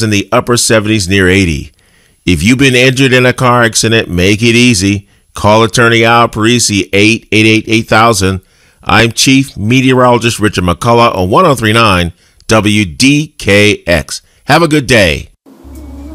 in the upper 70s near 80. If you've been injured in a car accident, make it easy. Call attorney Al Parisi, 888-8000. I'm Chief Meteorologist Richard McCullough on 1039 WDKX. Have a good day.